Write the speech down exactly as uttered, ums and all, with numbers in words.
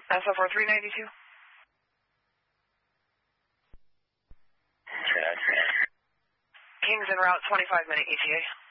S L four three ninety-two. Check. Kings en route, twenty-five minute E T A.